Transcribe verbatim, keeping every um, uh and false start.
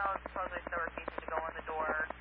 supposedly still refusing to go in the door.